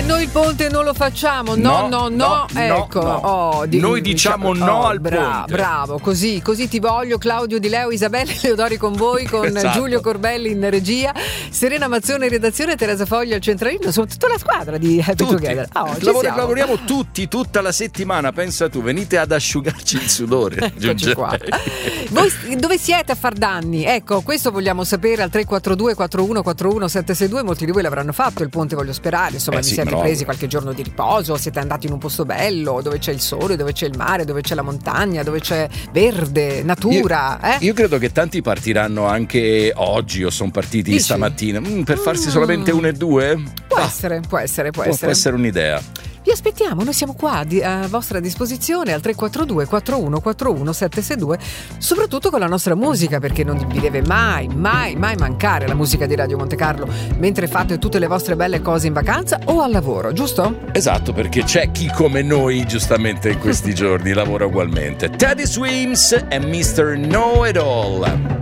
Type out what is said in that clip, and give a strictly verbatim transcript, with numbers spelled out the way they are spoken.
noi il ponte non lo facciamo, no, no, no, no, no ecco. No. Oh, di, noi diciamo, diciamo no oh, al bra- ponte. Bravo, così, così ti voglio. Claudio Di Leo, Isabella Leodori con voi, con esatto. Giulio Corbelli in regia, Serena Mazzone in redazione, Teresa Foglia al centralino, insomma tutta la squadra di Happy Tutti. Together. Oh, Lavor- lavoriamo tutti, tutta la settimana, pensa tu, venite ad asciugarci il sudore. Qua. Voi dove siete a far danni? Ecco, questo vogliamo sapere al tre quattro due quattro uno quattro uno sette sei due. Molti di voi l'avranno fatto il ponte, voglio sperare, insomma, eh vi sì, siete no. presi qualche giorno di riposo, siete andati in un posto bello dove c'è il sole, dove c'è il mare, dove c'è la montagna, dove c'è verde, natura. Io, eh? io credo che tanti partiranno anche oggi o sono partiti Dici? stamattina mm, per farsi Mm. solamente uno e due. Può ah, essere, può essere, può, può essere. essere un'idea. Vi aspettiamo, noi siamo qua di, a vostra disposizione al tre quattro due quattro uno quattro uno sette sei due, soprattutto con la nostra musica, perché non vi deve mai, mai, mai mancare la musica di Radio Monte Carlo mentre fate tutte le vostre belle cose in vacanza o al lavoro, giusto? Esatto, perché c'è chi come noi giustamente in questi giorni lavora ugualmente. Teddy Swims e mister Know It All.